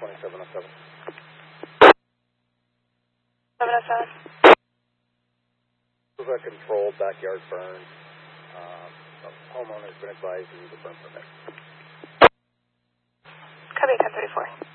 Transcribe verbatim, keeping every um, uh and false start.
twenty-seven oh seven. seven oh seven. This is a controlled backyard burn. Um, the homeowner has been advised to use a burn permit. Copy ten thirty-four.